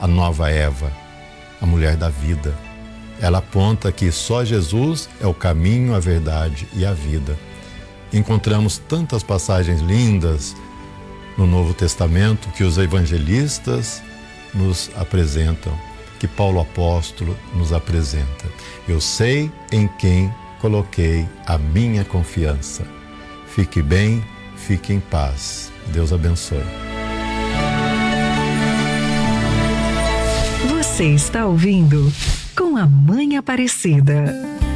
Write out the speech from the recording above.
a nova Eva, a mulher da vida. Ela aponta que só Jesus é o caminho, a verdade e a vida. Encontramos tantas passagens lindas no Novo Testamento que os evangelistas nos apresentam, que Paulo apóstolo nos apresenta. Eu sei em quem coloquei a minha confiança. Fique bem, fique em paz. Deus abençoe. Você está ouvindo Com a Mãe Aparecida.